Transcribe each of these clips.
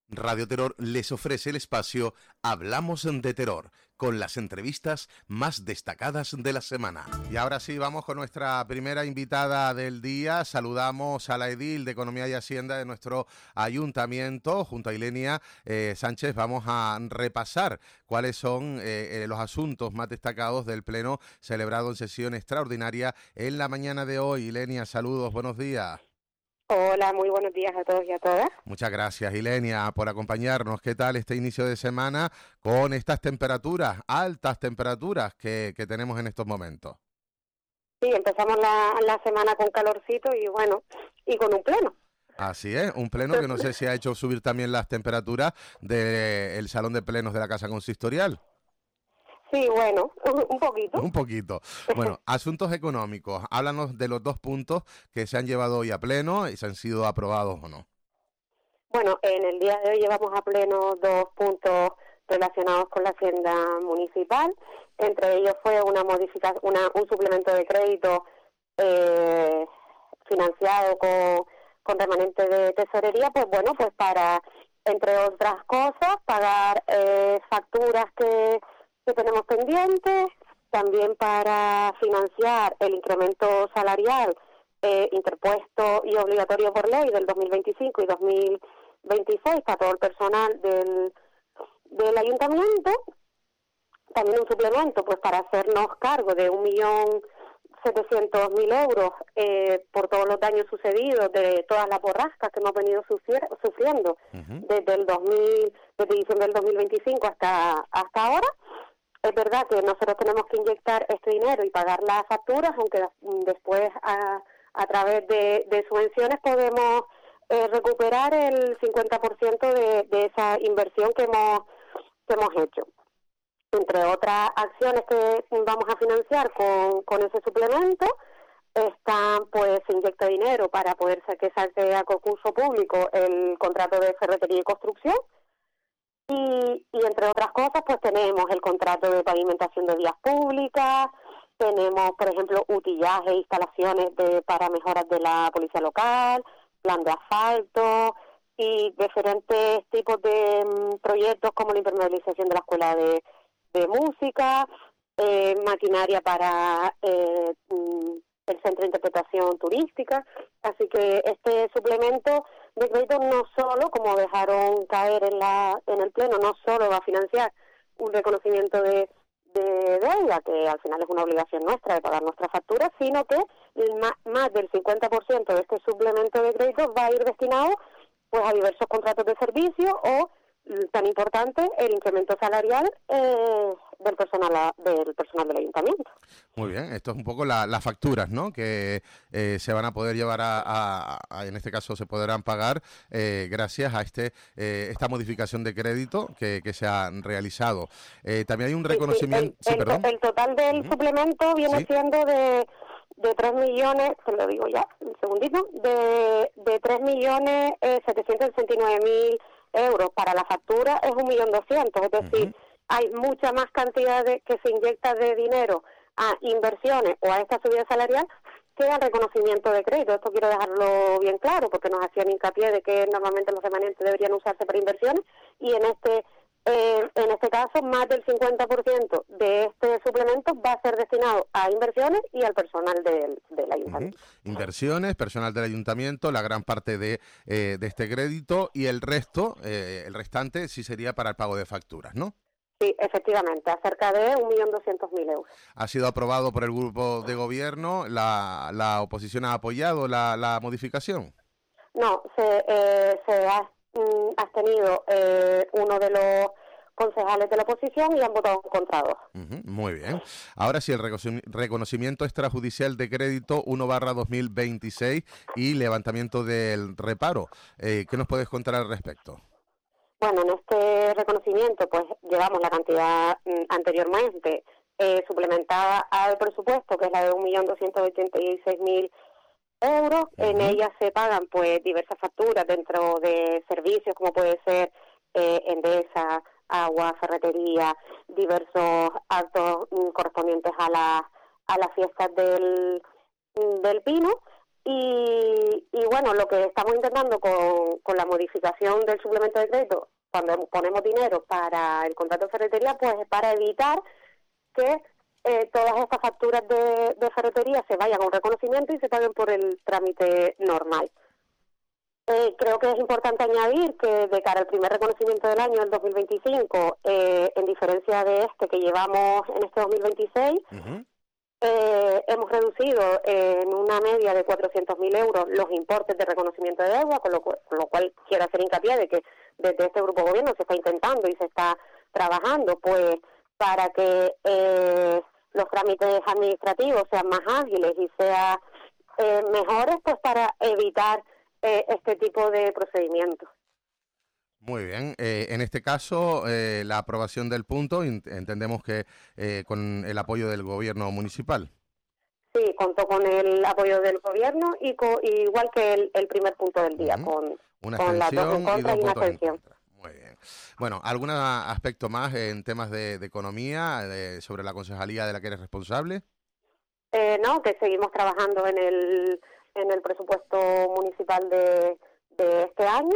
Radio Terror les ofrece el espacio Hablamos de Terror, con las entrevistas más destacadas de la semana. Y ahora sí, vamos con nuestra primera invitada del día. Saludamos a la edil de Economía y Hacienda de nuestro ayuntamiento. Junto a Ilenia Sánchez vamos a repasar cuáles son los asuntos más destacados del pleno celebrado en sesión extraordinaria en la mañana de hoy. Ilenia, saludos, buenos días. Hola, muy buenos días a todos y a todas. Muchas gracias, Ilenia, por acompañarnos. ¿Qué tal este inicio de semana con estas temperaturas, altas temperaturas que tenemos en estos momentos? Sí, empezamos la semana con calorcito y bueno, y con un pleno. Así es, un pleno que no sé si ha hecho subir también las temperaturas del salón de plenos de la Casa Consistorial. Sí, bueno, un poquito. Un poquito. Bueno, asuntos económicos. Háblanos de los dos puntos que se han llevado hoy a pleno y se han sido aprobados o no. Bueno, en el día de hoy llevamos a pleno dos puntos relacionados con la hacienda municipal. Entre ellos fue una modificación, un suplemento de crédito financiado con remanente de tesorería, pues bueno, pues para, entre otras cosas, pagar facturas que tenemos pendientes, también para financiar el incremento salarial interpuesto y obligatorio por ley del 2025 y 2026 para todo el personal del ayuntamiento, también un suplemento pues para hacernos cargo de 1.700.000 euros por todos los daños sucedidos de todas las borrascas que hemos venido sufriendo desde diciembre del 2025 hasta ahora. Es verdad que nosotros tenemos que inyectar este dinero y pagar las facturas, aunque después a través de subvenciones podemos recuperar el 50% de esa inversión que hemos hecho. Entre otras acciones que vamos a financiar con ese suplemento, pues se inyecta dinero para poder que salte a concurso público el contrato de ferretería y construcción. Y entre otras cosas, pues tenemos el contrato de pavimentación de vías públicas, tenemos, por ejemplo, utillaje e instalaciones para mejoras de la policía local, plan de asfalto y diferentes tipos de proyectos como la impermeabilización de la escuela de música, maquinaria para el centro de interpretación turística. Así que este suplemento de crédito no solo, como dejaron caer en el pleno, no solo va a financiar un reconocimiento de deuda, que al final es una obligación nuestra de pagar nuestras facturas, sino que más del 50% de este suplemento de crédito va a ir destinado pues a diversos contratos de servicio o, tan importante, el incremento salarial del personal del ayuntamiento. Muy bien, esto es un poco las facturas, ¿no?, que se van a poder llevar en este caso se podrán pagar gracias a esta modificación de crédito que se ha realizado. También hay un reconocimiento... El total del suplemento viene siendo de 3 millones, te lo digo ya, un segundito, de 3.769.000 euros. Para la factura es 1.200.000, es decir, hay mucha más cantidad que se inyecta de dinero a inversiones o a esta subida salarial que al reconocimiento de crédito. Esto quiero dejarlo bien claro, porque nos hacían hincapié de que normalmente los remanentes deberían usarse para inversiones, y en este caso más del 50% de este suplemento va a ser destinado a inversiones y al personal del ayuntamiento. Inversiones, personal del ayuntamiento, la gran parte de este crédito, y el restante sí sería para el pago de facturas, ¿no? Sí, efectivamente, cerca de 1.200.000 euros. Ha sido aprobado por el grupo de gobierno. ¿La oposición ha apoyado la modificación? No, se ha abstenido uno de los concejales de la oposición y han votado contra dos. Muy bien. Ahora sí, el reconocimiento extrajudicial de crédito 1/2026 y levantamiento del reparo. ¿Qué nos puedes contar al respecto? Bueno, en este reconocimiento pues llevamos la cantidad anteriormente suplementada al presupuesto, que es la de 1.286.000 euros. En ella se pagan pues diversas facturas dentro de servicios como puede ser Endesa, agua, ferretería, diversos actos correspondientes a las fiestas del Pino, Y bueno, lo que estamos intentando con la modificación del suplemento de crédito, cuando ponemos dinero para el contrato de ferretería, pues es para evitar que todas estas facturas de ferretería se vayan a un reconocimiento y se paguen por el trámite normal. Creo que es importante añadir que de cara al primer reconocimiento del año, el 2025, en diferencia de este que llevamos en este 2026, hemos reducido en una media de 400.000 euros los importes de reconocimiento de deuda, con lo cual quiero hacer hincapié de que desde este grupo de gobierno se está intentando y se está trabajando pues para que los trámites administrativos sean más ágiles y sean mejores, pues para evitar este tipo de procedimientos. Muy bien. En este caso, la aprobación del punto, entendemos que con el apoyo del gobierno municipal. Sí, contó con el apoyo del gobierno y igual que el primer punto del día, con las dos en contra y una abstención. Muy bien. Bueno, ¿algún aspecto más en temas de economía sobre la concejalía de la que eres responsable? No, que seguimos trabajando en el presupuesto municipal de este año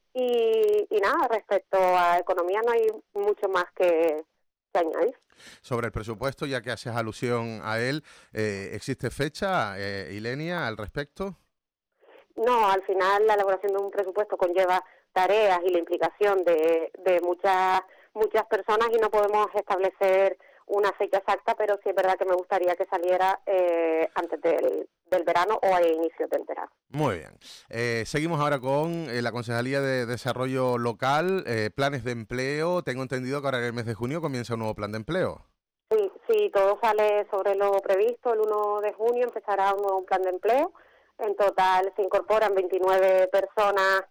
y nada, respecto a economía no hay mucho más que añadir. Sobre el presupuesto, ya que haces alusión a él, ¿existe fecha, Ilenia, al respecto? No, al final la elaboración de un presupuesto conlleva tareas y la implicación de muchas personas y no podemos establecer una fecha exacta, pero sí es verdad que me gustaría que saliera antes del verano o a inicios del verano. Muy bien. Seguimos ahora con la Concejalía de Desarrollo Local, planes de empleo. Tengo entendido que ahora en el mes de junio comienza un nuevo plan de empleo. Sí, todo sale sobre lo previsto. El 1 de junio empezará un nuevo plan de empleo. En total se incorporan 29 personas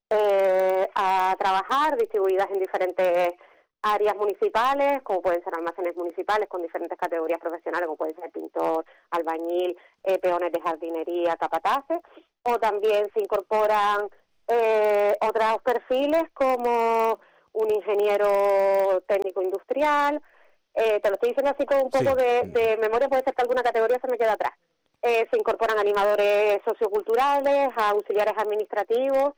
a trabajar, distribuidas en diferentes áreas municipales, como pueden ser almacenes municipales con diferentes categorías profesionales, como pueden ser pintor, albañil, peones de jardinería, capataces, o también se incorporan otros perfiles como un ingeniero técnico industrial. Te lo estoy diciendo así con un poco de memoria, puede ser que alguna categoría se me quede atrás. Se incorporan animadores socioculturales, auxiliares administrativos,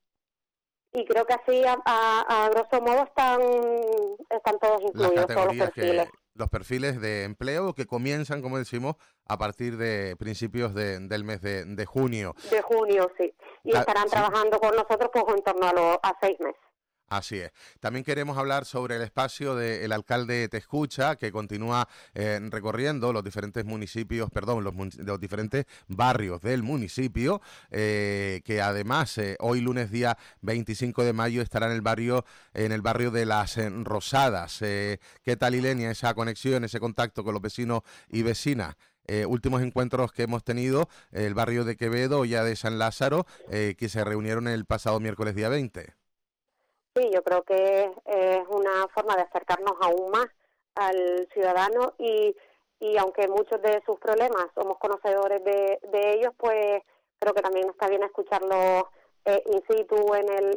y creo que así, a grosso modo, están todos incluidos, todos los perfiles. Los perfiles de empleo que comienzan, como decimos, a partir de principios del mes de junio. De junio, sí. Y estarán trabajando con nosotros pues en torno a 6 meses. Así es. También queremos hablar sobre el espacio del alcalde Te Escucha, que continúa recorriendo los diferentes municipios, los diferentes barrios del municipio, que además hoy lunes día 25 de mayo estará en el barrio de Las Rosadas. ¿Qué tal, Ilenia, esa conexión, ese contacto con los vecinos y vecinas? Últimos encuentros que hemos tenido, el barrio de Quevedo, ya de San Lázaro, que se reunieron el pasado miércoles día 20. Sí, yo creo que es una forma de acercarnos aún más al ciudadano y aunque muchos de sus problemas somos conocedores de ellos, pues creo que también está bien escucharlos in situ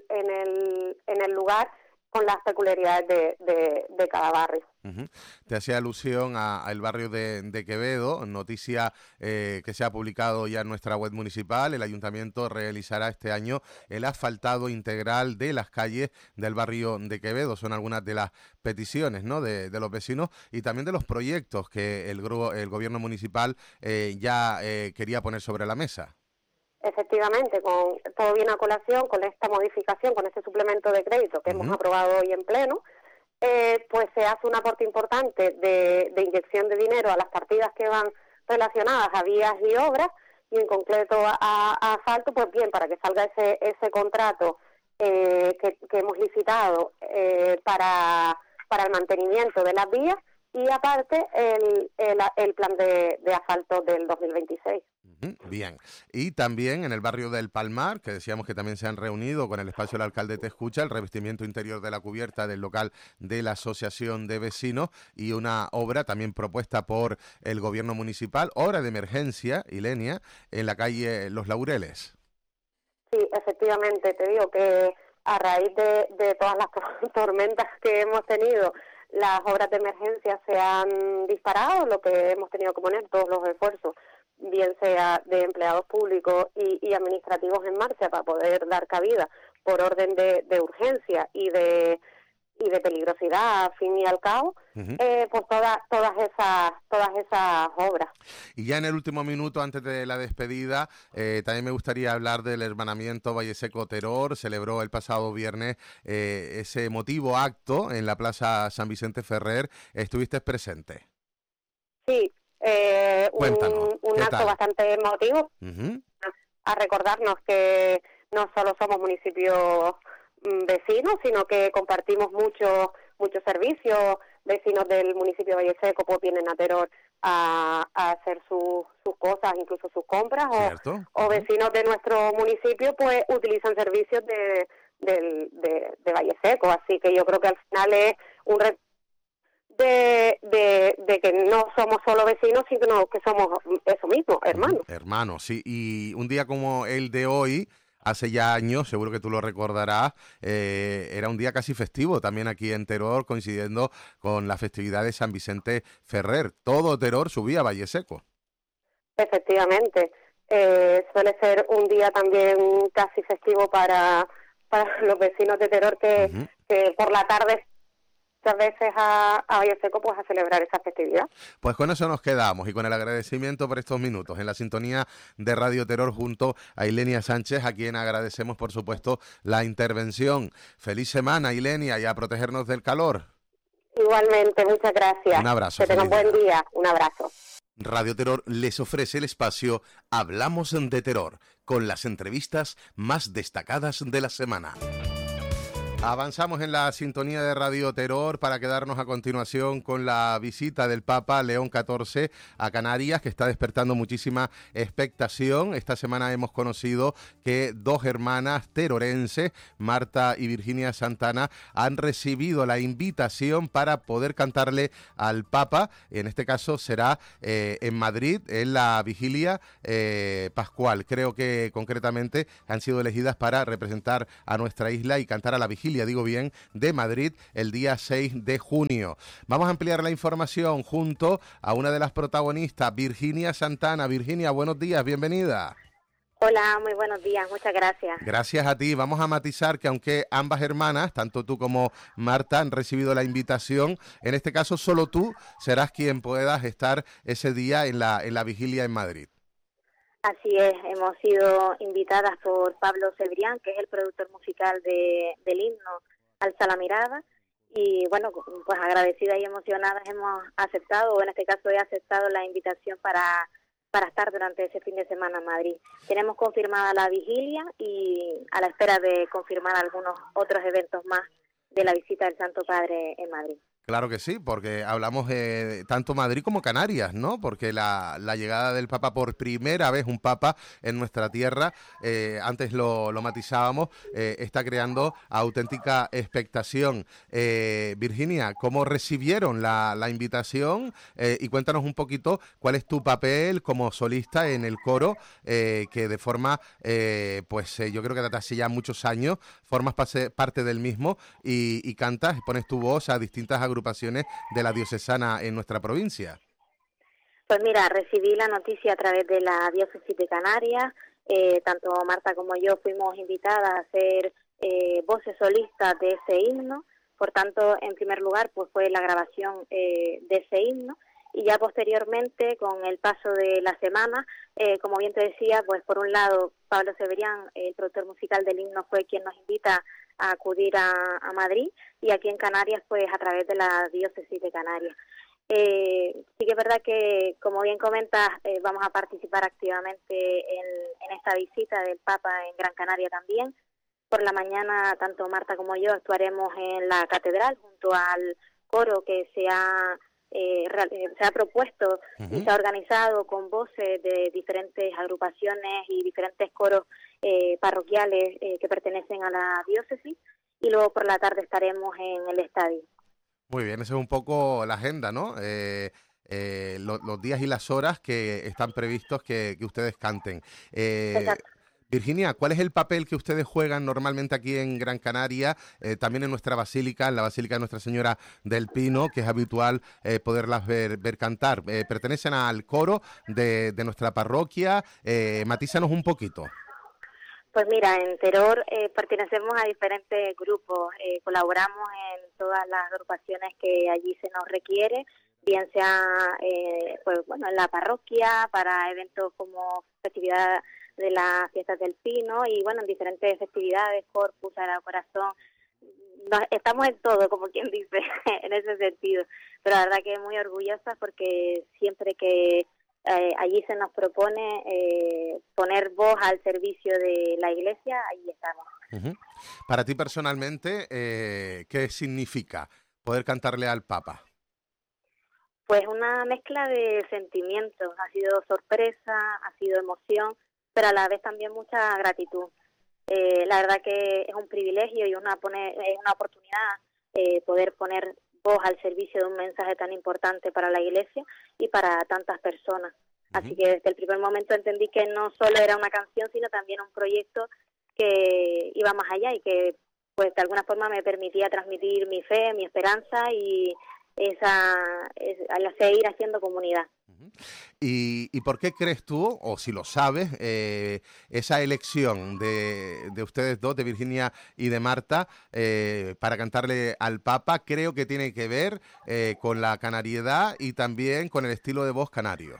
en el lugar con las peculiaridades de cada barrio. Uh-huh. Te hacía alusión al barrio de Quevedo, noticia que se ha publicado ya en nuestra web municipal. El ayuntamiento realizará este año el asfaltado integral de las calles del barrio de Quevedo. Son algunas de las peticiones, ¿no?, de los vecinos y también de los proyectos que el gobierno municipal ya quería poner sobre la mesa. Efectivamente, con todo viene a colación con esta modificación, con este suplemento de crédito que hemos aprobado hoy en pleno, pues se hace un aporte importante de inyección de dinero a las partidas que van relacionadas a vías y obras, y en concreto a asfalto, pues bien, para que salga ese contrato que hemos licitado para el mantenimiento de las vías, y aparte el plan de asfalto del 2026. Bien, y también en el barrio del Palmar, que decíamos que también se han reunido con el espacio del alcalde Te Escucha, el revestimiento interior de la cubierta del local de la Asociación de Vecinos y una obra también propuesta por el gobierno municipal, obra de emergencia, Ilenia, en la calle Los Laureles. Sí, efectivamente, te digo que a raíz de todas las tormentas que hemos tenido, las obras de emergencia se han disparado, lo que hemos tenido que poner todos los esfuerzos bien sea de empleados públicos y administrativos en marcha para poder dar cabida por orden de urgencia y de peligrosidad, al fin y al cabo, por todas esas obras. Y ya en el último minuto, antes de la despedida, también me gustaría hablar del hermanamiento Valleseco-Teror. Celebró el pasado viernes ese emotivo acto en la Plaza San Vicente Ferrer. ¿Estuviste presente? Sí, Cuéntanos, un acto tal? Bastante emotivo, a recordarnos que no solo somos municipios vecinos, sino que compartimos muchos servicios. Vecinos del municipio de Valleseco pues vienen a Teror a hacer sus cosas, incluso sus compras, o vecinos de nuestro municipio pues utilizan servicios de Valleseco, así que yo creo que al final es un de que no somos solo vecinos, sino que somos eso mismo, hermanos. Hermanos, sí, y un día como el de hoy, hace ya años, seguro que tú lo recordarás, era un día casi festivo también aquí en Teror, coincidiendo con la festividad de San Vicente Ferrer. Todo Teror subía a Valleseco. Efectivamente, suele ser un día también casi festivo para los vecinos de Teror que por la tarde muchas veces a Valleseco pues a celebrar esa festividad. Pues con eso nos quedamos y con el agradecimiento por estos minutos en la sintonía de Radio Teror junto a Ilenia Sánchez, a quien agradecemos por supuesto la intervención. Feliz semana, Ilenia, y a protegernos del calor. Igualmente, muchas gracias. Un abrazo. Que tengan buen día. Un abrazo. Radio Terror les ofrece el espacio Hablamos de Terror, con las entrevistas más destacadas de la semana. Avanzamos en la sintonía de Radio Terror para quedarnos a continuación con la visita del Papa León XIV a Canarias, que está despertando muchísima expectación. Esta semana hemos conocido que dos hermanas terorenses, Marta y Virginia Santana, han recibido la invitación para poder cantarle al Papa. En este caso será en Madrid, en la vigilia pascual. Creo que concretamente han sido elegidas para representar a nuestra isla y cantar a la vigilia, digo bien, de Madrid el día 6 de junio. Vamos a ampliar la información junto a una de las protagonistas, Virginia Santana. Virginia, buenos días, bienvenida. Hola, muy buenos días, muchas gracias. Gracias a ti. Vamos a matizar que aunque ambas hermanas, tanto tú como Marta, han recibido la invitación, en este caso solo tú serás quien puedas estar ese día en la vigilia en Madrid. Así es, hemos sido invitadas por Pablo Cebrián, que es el productor musical del himno Alza la Mirada, y bueno, pues agradecidas y emocionadas hemos aceptado, o en este caso he aceptado la invitación para estar durante ese fin de semana en Madrid. Tenemos confirmada la vigilia y a la espera de confirmar algunos otros eventos más de la visita del Santo Padre en Madrid. Claro que sí, porque hablamos tanto Madrid como Canarias, ¿no? Porque la llegada del Papa por primera vez, un Papa en nuestra tierra, antes lo matizábamos, está creando auténtica expectación. Virginia, ¿cómo recibieron la invitación? Y cuéntanos un poquito cuál es tu papel como solista en el coro, que de forma, yo creo que desde hace ya muchos años formas parte del mismo y cantas, pones tu voz a distintas agrupaciones de la diocesana en nuestra provincia. Pues mira, recibí la noticia a través de la diócesis de Canarias, tanto Marta como yo fuimos invitadas a ser voces solistas de ese himno, por tanto, en primer lugar, pues fue la grabación de ese himno, y ya posteriormente, con el paso de la semana, como bien te decía, pues por un lado, Pablo Cebrián, el productor musical del himno, fue quien nos invita a acudir a Madrid, y aquí en Canarias pues a través de la diócesis de Canarias. Sí que es verdad que, como bien comentas, vamos a participar activamente en esta visita del Papa en Gran Canaria también. Por la mañana, tanto Marta como yo actuaremos en la catedral junto al coro que se ha propuesto y se ha organizado con voces de diferentes agrupaciones y diferentes coros parroquiales que pertenecen a la diócesis, y luego por la tarde estaremos en el estadio. Muy bien, esa es un poco la agenda, ¿no? Los días y las horas que están previstos que ustedes canten. Exacto. Virginia, ¿cuál es el papel que ustedes juegan normalmente aquí en Gran Canaria, también en nuestra basílica, en la Basílica de Nuestra Señora del Pino, que es habitual poderlas ver cantar? Pertenecen al coro de nuestra parroquia. Matízanos un poquito. Pues mira, en Teror pertenecemos a diferentes grupos, colaboramos en todas las agrupaciones que allí se nos requiere, bien sea pues bueno, en la parroquia, para eventos como festividad de las fiestas del Pino y bueno, en diferentes festividades, Corpus, Sagrado Corazón. Estamos en todo, como quien dice, en ese sentido, pero la verdad que muy orgullosa porque siempre que allí se nos propone poner voz al servicio de la Iglesia, allí estamos. Uh-huh. Para ti personalmente, ¿qué significa poder cantarle al Papa? Pues una mezcla de sentimientos, ha sido sorpresa, ha sido emoción, pero a la vez también mucha gratitud. La verdad que es un privilegio y es una oportunidad poder poner voz al servicio de un mensaje tan importante para la Iglesia y para tantas personas. Uh-huh. Así que desde el primer momento entendí que no solo era una canción, sino también un proyecto que iba más allá y que pues de alguna forma me permitía transmitir mi fe, mi esperanza y al seguir haciendo comunidad. Uh-huh. ¿Y por qué crees tú, o si lo sabes, esa elección de ustedes dos, de Virginia y de Marta, para cantarle al Papa, creo que tiene que ver con la canariedad y también con el estilo de voz canario?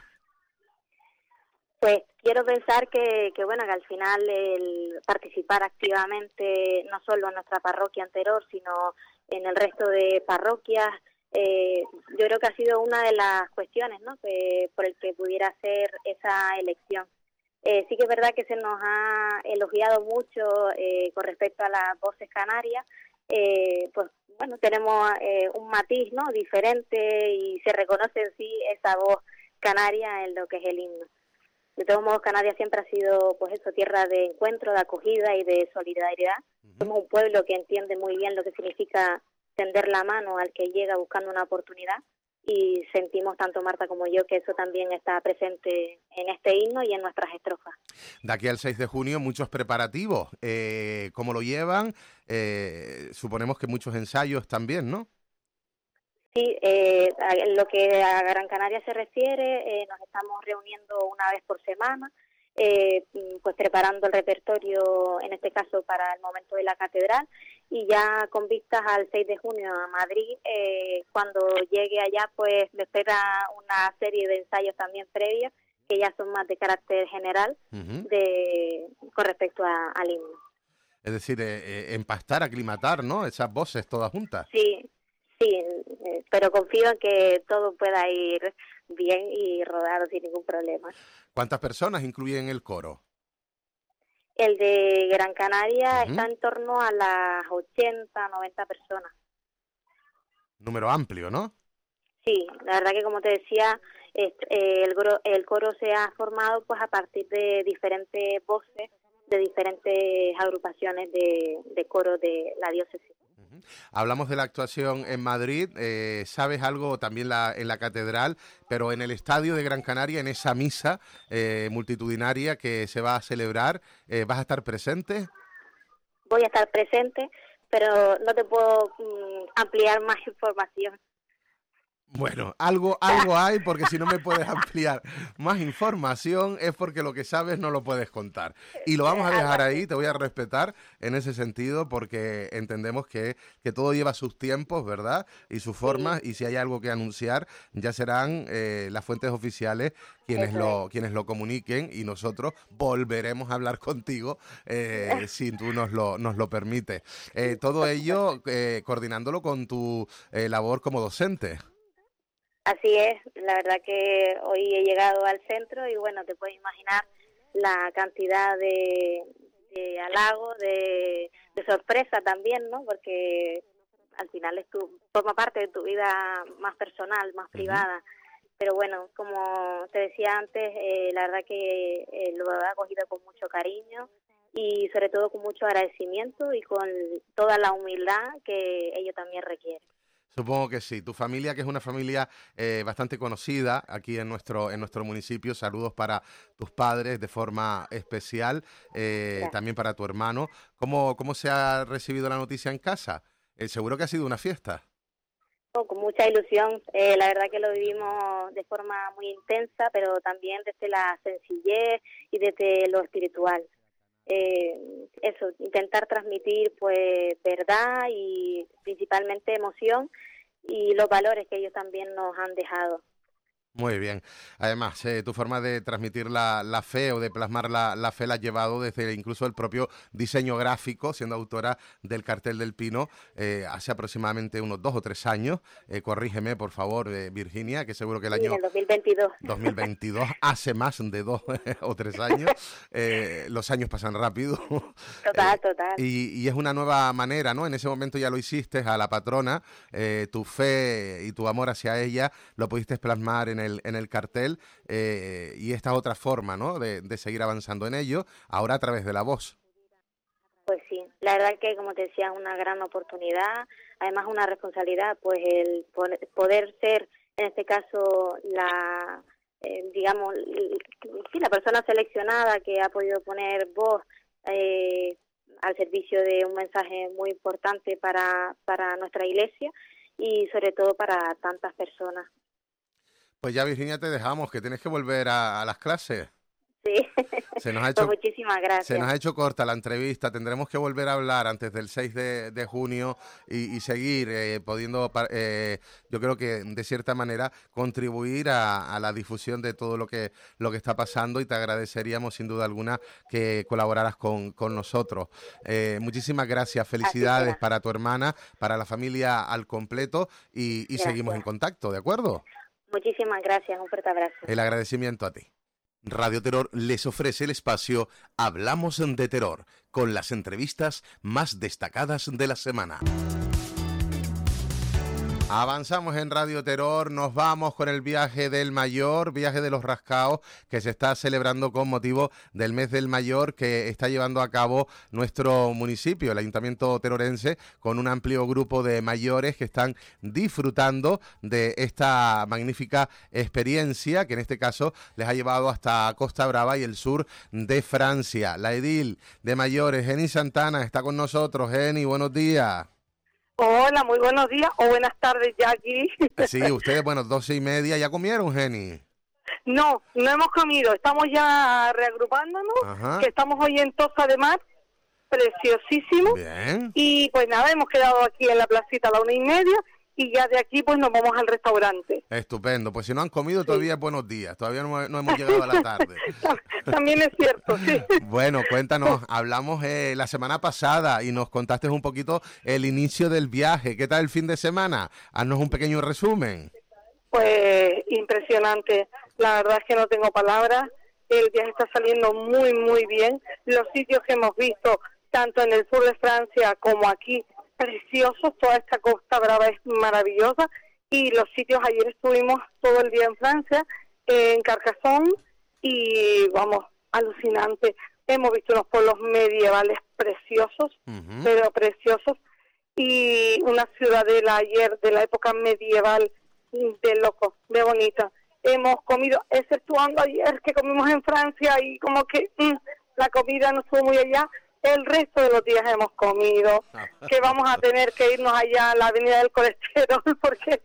Pues quiero pensar que bueno, que al final el participar activamente, no solo en nuestra parroquia anterior, sino en el resto de parroquias, yo creo que ha sido una de las cuestiones, ¿no?, por el que pudiera hacer esa elección. Sí que es verdad que se nos ha elogiado mucho con respecto a las voces canarias, pues bueno, tenemos un matiz, ¿no?, diferente y se reconoce en sí esa voz canaria en lo que es el himno. De todos modos, Canarias siempre ha sido, pues eso, tierra de encuentro, de acogida y de solidaridad. Uh-huh. Somos un pueblo que entiende muy bien lo que significa tender la mano al que llega buscando una oportunidad y sentimos tanto Marta como yo que eso también está presente en este himno y en nuestras estrofas. De aquí al 6 de junio muchos preparativos. ¿Cómo lo llevan? Suponemos que muchos ensayos también, ¿no? Sí, lo que a Gran Canaria se refiere, nos estamos reuniendo una vez por semana, pues preparando el repertorio, en este caso para el momento de la catedral, y ya con vistas al 6 de junio a Madrid, cuando llegue allá pues me espera una serie de ensayos también previos, que ya son más de carácter general, uh-huh, con respecto al himno. Es decir, empastar, aclimatar, ¿no?, esas voces todas juntas. Sí, pero confío en que todo pueda ir bien y rodado sin ningún problema. ¿Cuántas personas incluyen el coro? El de Gran Canaria, uh-huh, está en torno a las 80, 90 personas. Número amplio, ¿no? Sí, la verdad que como te decía, el coro se ha formado pues a partir de diferentes voces, de diferentes agrupaciones de coro de la diócesis. Hablamos de la actuación en Madrid, ¿sabes algo también en la catedral, pero en el estadio de Gran Canaria, en esa misa multitudinaria que se va a celebrar, vas a estar presente? Voy a estar presente, pero no te puedo ampliar más información. Bueno, algo hay, porque si no me puedes ampliar más información es porque lo que sabes no lo puedes contar. Y lo vamos a dejar ahí, te voy a respetar en ese sentido, porque entendemos que todo lleva sus tiempos, ¿verdad?, y sus formas, sí. Y si hay algo que anunciar, ya serán las fuentes oficiales quienes lo comuniquen, y nosotros volveremos a hablar contigo si tú nos lo permites. Todo ello coordinándolo con tu labor como docente. Así es, la verdad que hoy he llegado al centro y bueno, te puedes imaginar la cantidad de halagos, de sorpresa también, ¿no? Porque al final forma parte de tu vida más personal, más privada. Uh-huh. Pero bueno, como te decía antes, la verdad que lo he acogido con mucho cariño y sobre todo con mucho agradecimiento y con toda la humildad que ello también requiere. Supongo que sí. Tu familia, que es una familia bastante conocida aquí en nuestro municipio. Saludos para tus padres de forma especial, Gracias. también para tu hermano. ¿Cómo se ha recibido la noticia en casa? Seguro que ha sido una fiesta. Con mucha ilusión, la verdad que lo vivimos de forma muy intensa, pero también desde la sencillez y desde lo espiritual. Eso, intentar transmitir pues verdad y principalmente emoción y los valores que ellos también nos han dejado. Muy bien. Además, tu forma de transmitir la fe o de plasmar la fe la has llevado desde incluso el propio diseño gráfico, siendo autora del Cartel del Pino hace aproximadamente unos 2 o 3 años. Corrígeme, por favor, Virginia, que seguro que el Sí, en año el 2022. 2022, hace más de 2 o 3 años. Los años pasan rápido. Total. Y es una nueva manera, ¿no? En ese momento ya lo hiciste a la patrona, tu fe y tu amor hacia ella lo pudiste plasmar en el cartel, y esta es otra forma, ¿no? De seguir avanzando en ello, ahora a través de la voz. Pues sí, la verdad que como te decía es una gran oportunidad, además una responsabilidad, pues el poder ser en este caso digamos, sí, la persona seleccionada que ha podido poner voz al servicio de un mensaje muy importante para nuestra iglesia y sobre todo para tantas personas. Pues ya, Virginia, te dejamos, que tienes que volver a las clases. Sí, Se nos ha pues hecho, muchísimas gracias. se nos ha hecho corta la entrevista, tendremos que volver a hablar antes del 6 de junio y seguir pudiendo, yo creo que de cierta manera, contribuir a la difusión de todo lo que está pasando, y te agradeceríamos sin duda alguna que colaboraras con nosotros. Muchísimas gracias, felicidades para tu hermana, para la familia al completo, y seguimos en contacto, ¿de acuerdo? Muchísimas gracias, un fuerte abrazo. El agradecimiento a ti. Radio Terror les ofrece el espacio Hablamos de Terror, con las entrevistas más destacadas de la semana. Avanzamos en Radio Terror, nos vamos con el viaje del Mayor, viaje de los Rascaos, que se está celebrando con motivo del mes del Mayor que está llevando a cabo nuestro municipio, el Ayuntamiento Terorense, con un amplio grupo de mayores que están disfrutando de esta magnífica experiencia, que en este caso les ha llevado hasta Costa Brava y el sur de Francia. La edil de mayores, Eni Santana, está con nosotros. Eni, buenos días. Hola, muy buenos días o buenas tardes ya aquí. Sí, ustedes, bueno, 12:30, ¿ya comieron, Jenny? No hemos comido, estamos ya reagrupándonos, Ajá. que estamos hoy en Tossa de Mar, preciosísimo. Bien. Y pues nada, hemos quedado aquí en la placita a la 1:30 y ya de aquí pues nos vamos al restaurante. Estupendo, pues si no han comido todavía es buenos días, todavía no hemos llegado a la tarde. También es cierto, sí. Bueno, cuéntanos, hablamos la semana pasada y nos contaste un poquito el inicio del viaje. ¿Qué tal el fin de semana? Haznos un pequeño resumen. Pues impresionante, la verdad es que no tengo palabras, el viaje está saliendo muy muy bien, los sitios que hemos visto, tanto en el sur de Francia como aquí, preciosos, toda esta Costa Brava es maravillosa, y los sitios, ayer estuvimos todo el día en Francia, en Carcassonne, y vamos, alucinante, hemos visto unos pueblos medievales preciosos, pero preciosos, y una ciudadela ayer de la época medieval, de loco, de bonita. Hemos comido, exceptuando ayer que comimos en Francia y como que la comida no estuvo muy allá, el resto de los días hemos comido, que vamos a tener que irnos allá a la avenida del colesterol porque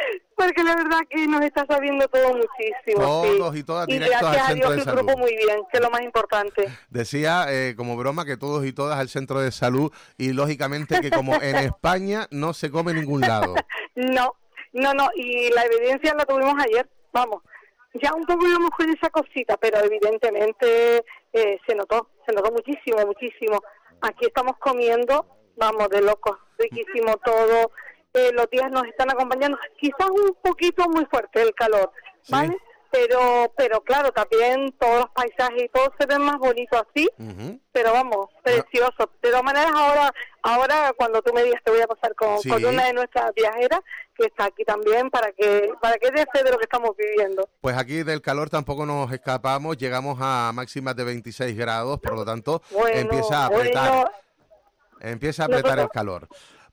la verdad que nos está sabiendo todo muchísimo. Todos sí. y todas Y directos al gracias a centro Dios de el salud. grupo muy bien, que es lo más importante. Decía como broma que todos y todas al centro de salud, y lógicamente que como en España no se come en ningún lado. No, y la evidencia la tuvimos ayer, vamos. Ya un poco íbamos con esa cosita, pero evidentemente se notó muchísimo. Aquí estamos comiendo, vamos, de locos, riquísimo todo. Los días nos están acompañando, quizás un poquito muy fuerte el calor, ¿vale? Sí. Pero claro, también todos los paisajes y todo se ven más bonitos así, pero vamos, precioso. De todas maneras, ahora cuando tú me digas te voy a pasar con una de nuestras viajeras que está aquí también para que dé fe de lo que estamos viviendo. Pues aquí del calor tampoco nos escapamos, llegamos a máximas de 26 grados, por lo tanto empieza a apretar el calor.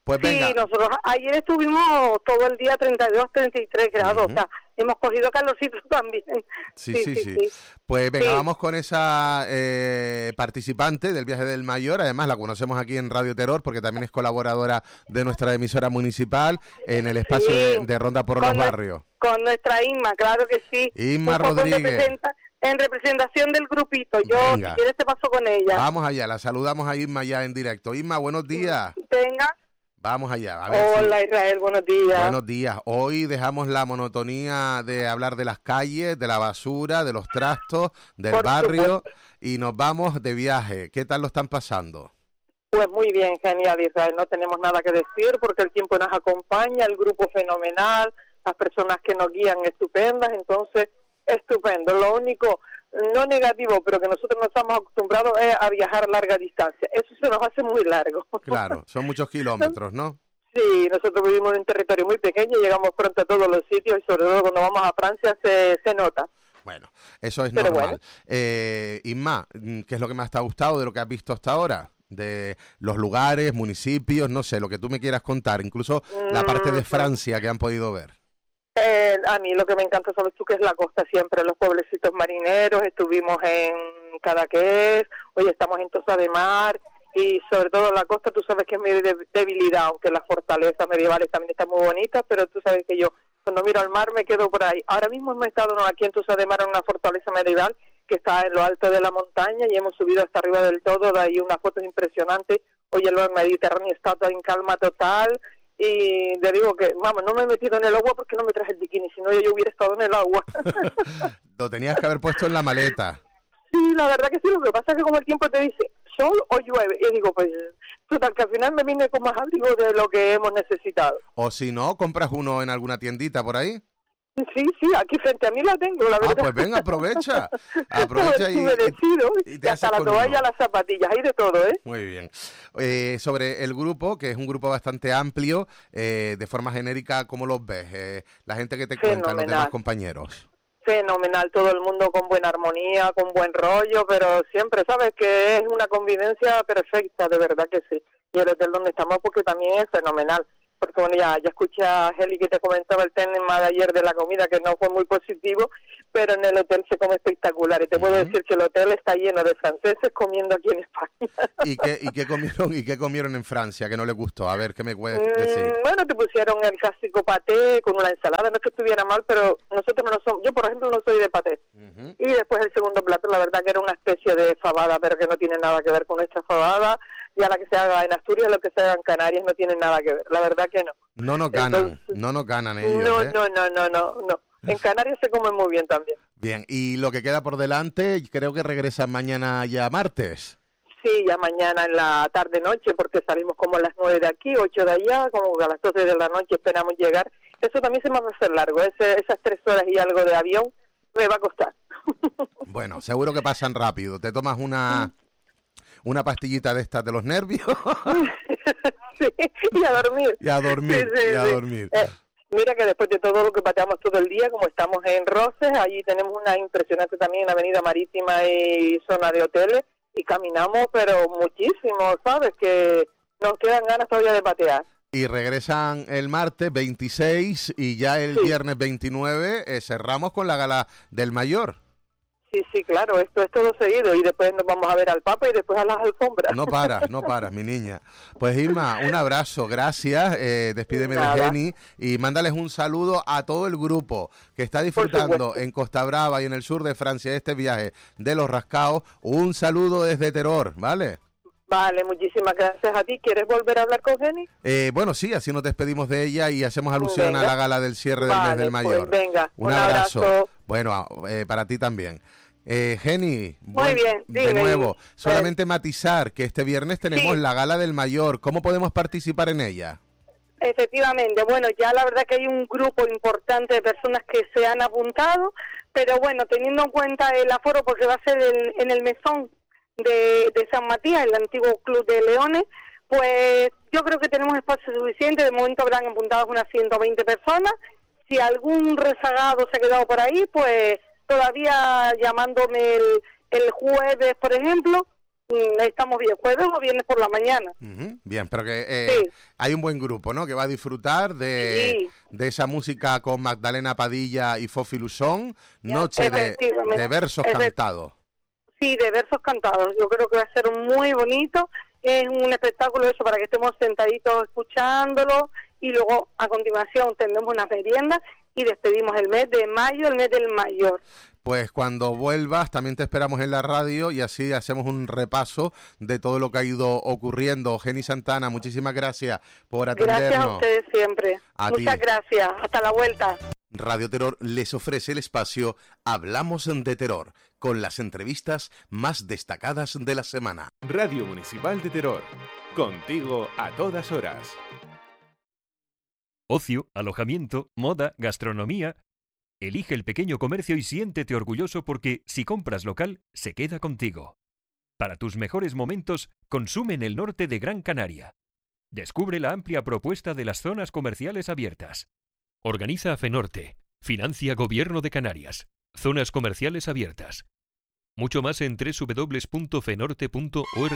Pues venga. Sí, nosotros ayer estuvimos todo el día 32, 33 grados, o sea, hemos cogido calorcito también. Sí. Pues venga, vamos con esa participante del viaje del Mayor. Además la conocemos aquí en Radio Terror porque también es colaboradora de nuestra emisora municipal en el espacio de Ronda por los Barrios. Con nuestra Inma, claro que sí. Inma Rodríguez. En representación del grupito. Yo, venga, si quieres, te paso con ella. Vamos allá, la saludamos a Inma ya en directo. Inma, buenos días. Venga. Vamos allá. A ver Hola, Israel, buenos días. Buenos días. Hoy dejamos la monotonía de hablar de las calles, de la basura, de los trastos, del barrio y nos vamos de viaje. ¿Qué tal lo están pasando? Pues muy bien, genial, Israel. No tenemos nada que decir porque el tiempo nos acompaña, el grupo fenomenal, las personas que nos guían estupendas, entonces estupendo. Lo único no negativo, pero que nosotros no estamos acostumbrados es a viajar a larga distancia. Eso se nos hace muy largo. Claro, son muchos kilómetros, ¿no? Sí, nosotros vivimos en un territorio muy pequeño, llegamos pronto a todos los sitios y sobre todo cuando vamos a Francia se nota. Bueno, eso es pero normal. Bueno. Inma, ¿qué es lo que más te ha gustado de lo que has visto hasta ahora? De los lugares, municipios, no sé, lo que tú me quieras contar, incluso la parte de Francia que han podido ver. A mí lo que me encanta, sabes tú, que es la costa siempre, los pueblecitos marineros, estuvimos en Cadaqués, hoy estamos en Tossa de Mar, y sobre todo la costa, tú sabes que es mi debilidad, aunque las fortalezas medievales también están muy bonitas, pero tú sabes que yo cuando miro al mar me quedo por ahí. Ahora mismo hemos estado aquí en Tossa de Mar en una fortaleza medieval que está en lo alto de la montaña y hemos subido hasta arriba del todo, de ahí unas fotos impresionantes. Hoy el Mediterráneo está en calma total. Y te digo que, vamos, no me he metido en el agua porque no me traje el bikini, si no yo hubiera estado en el agua. Lo tenías que haber puesto en la maleta. Sí, la verdad que sí, lo que pasa es que como el tiempo te dice sol o llueve, y digo, pues, total, que al final me vine con más abrigo de lo que hemos necesitado. O si no, compras uno en alguna tiendita por ahí. Sí, aquí frente a mí la tengo, la verdad. Pues venga, aprovecha y hasta la toalla, las zapatillas, hay de todo, ¿eh? Muy bien. Sobre el grupo, que es un grupo bastante amplio, de forma genérica, ¿cómo los ves? La gente que te cuenta, los demás compañeros. Fenomenal, todo el mundo con buena armonía, con buen rollo, pero siempre sabes que es una convivencia perfecta, de verdad que sí. Y el hotel donde estamos, porque también es fenomenal. Porque bueno, ya escuché a Heli que te comentaba el tema de ayer de la comida, que no fue muy positivo, pero en el hotel se come espectacular. Y te puedo decir que el hotel está lleno de franceses comiendo aquí en España. ¿Y qué comieron en Francia que no les gustó? A ver, ¿qué me puedes decir? Bueno, te pusieron el clásico paté con una ensalada, no es que estuviera mal, pero nosotros no somos, yo por ejemplo no soy de paté. Y después el segundo plato, la verdad que era una especie de fabada, pero que no tiene nada que ver con esta fabada. Ya la que se haga en Asturias, lo que se haga en Canarias no tiene nada que ver, la verdad que no. No nos ganan, no nos ganan ellos. No. En Canarias se come muy bien también. Bien, y lo que queda por delante, creo que regresan mañana ya martes. Sí, ya mañana en la tarde-noche, porque salimos como a las 9 de aquí, 8 de allá, como a las 12 de la noche esperamos llegar. Eso también se me va a hacer largo, esas 3 horas y algo de avión me va a costar. Bueno, seguro que pasan rápido. Te tomas una pastillita de estas de los nervios. Sí, y a dormir. Y a dormir. Mira que después de todo lo que pateamos todo el día, como estamos en Roses, allí tenemos una impresionante también avenida marítima y zona de hoteles, y caminamos, pero muchísimo, ¿sabes? Que nos quedan ganas todavía de patear. Y regresan el martes 26 y ya el viernes 29 cerramos con la gala del Mayor. Sí, claro, esto es todo seguido y después nos vamos a ver al Papa y después a las alfombras. No paras, mi niña. Pues Irma, un abrazo, gracias, despídeme de Jenny y mándales un saludo a todo el grupo que está disfrutando en Costa Brava y en el sur de Francia este viaje de los Rascaos. Un saludo desde Terror, ¿vale? Vale, muchísimas gracias a ti. ¿Quieres volver a hablar con Jenny? Bueno, sí, así nos despedimos de ella y hacemos alusión a la gala del cierre del mes del Mayor. Pues venga, un abrazo. Bueno, para ti también. Jenny, muy bien, de nuevo, solamente matizar que este viernes tenemos la gala del Mayor. ¿Cómo podemos participar en ella? Efectivamente, bueno, ya la verdad que hay un grupo importante de personas que se han apuntado, pero bueno, teniendo en cuenta el aforo, porque va a ser en el mesón de San Matías, el antiguo Club de Leones, pues yo creo que tenemos espacio suficiente. De momento habrán apuntado unas 120 personas. Si algún rezagado se ha quedado por ahí, pues todavía llamándome el jueves, por ejemplo, estamos bien, jueves o viernes por la mañana. Bien, pero que Sí. hay un buen grupo, ¿no? Que va a disfrutar de esa música con Magdalena Padilla y Fofi Luzón, noche de versos cantados. Sí, de versos cantados. Yo creo que va a ser muy bonito. Es un espectáculo eso para que estemos sentaditos escuchándolo y luego a continuación tendremos una merienda y despedimos el mes de mayo, el mes del mayor. Pues cuando vuelvas también te esperamos en la radio y así hacemos un repaso de todo lo que ha ido ocurriendo. Geni Santana, muchísimas gracias por atendernos. Gracias a ustedes siempre. Muchas gracias. Hasta la vuelta. Radio Terror les ofrece el espacio Hablamos de Terror, con las entrevistas más destacadas de la semana. Radio Municipal de Terror, contigo a todas horas. Ocio, alojamiento, moda, gastronomía. Elige el pequeño comercio y siéntete orgulloso porque si compras local, se queda contigo. Para tus mejores momentos, consume en el norte de Gran Canaria. Descubre la amplia propuesta de las zonas comerciales abiertas. Organiza FENORTE. Financia Gobierno de Canarias. Zonas comerciales abiertas. Mucho más en www.fenorte.org.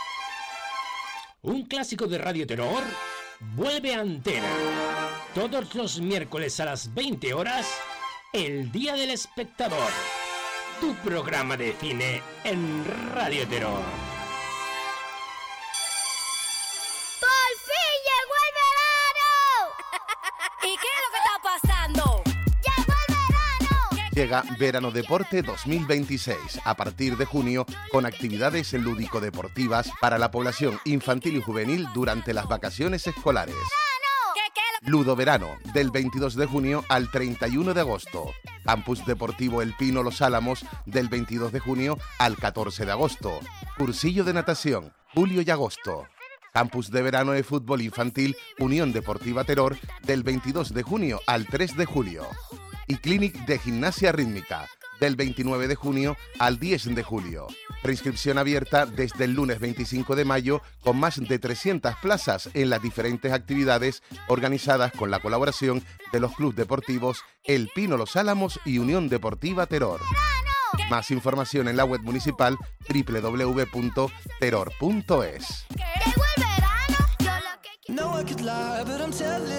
Un clásico de Radio Terror vuelve a antena. Todos los miércoles a las 20 horas, El Día del Espectador. Tu programa de cine en Radio Terror. ¡Por fin llegó el verano! ¿Y qué es lo que está pasando? ¡Llegó el verano! Llega Verano Deporte 2026, a partir de junio, con actividades lúdico-deportivas para la población infantil y juvenil durante las vacaciones escolares. Ludo Verano, del 22 de junio al 31 de agosto. Campus Deportivo El Pino Los Álamos, del 22 de junio al 14 de agosto. Cursillo de natación, julio y agosto. Campus de Verano de Fútbol Infantil Unión Deportiva Terror, del 22 de junio al 3 de julio. Y Clinic de Gimnasia Rítmica, del 29 de junio al 10 de julio. Preinscripción abierta desde el lunes 25 de mayo con más de 300 plazas en las diferentes actividades organizadas con la colaboración de los clubes deportivos El Pino Los Álamos y Unión Deportiva Terror. Más información en la web municipal www.terror.es. Llegó el verano, yo lo que No, I could lie, but I'm telling